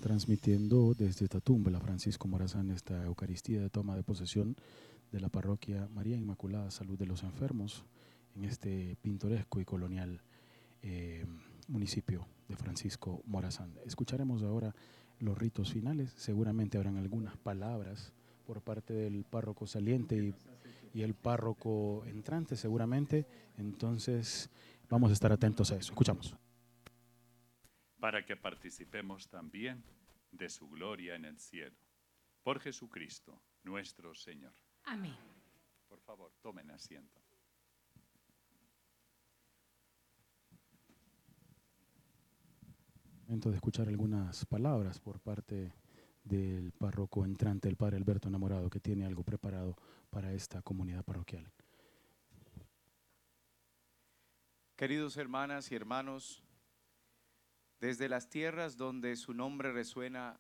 transmitiendo desde Tatumba, Francisco Morazán, esta Eucaristía de toma de posesión de la parroquia María Inmaculada Salud de los Enfermos en este pintoresco y colonial municipio de Francisco Morazán. Escucharemos ahora los ritos finales, seguramente habrán algunas palabras por parte del párroco saliente y el párroco entrante seguramente, entonces vamos a estar atentos a eso. Escuchamos. Para que participemos también de su gloria en el cielo. Por Jesucristo, nuestro Señor. Amén. Por favor, tomen asiento. Momento de escuchar algunas palabras por parte del párroco entrante, el padre Alberto Enamorado, que tiene algo preparado para esta comunidad parroquial. Queridos hermanas y hermanos, desde las tierras donde su nombre resuena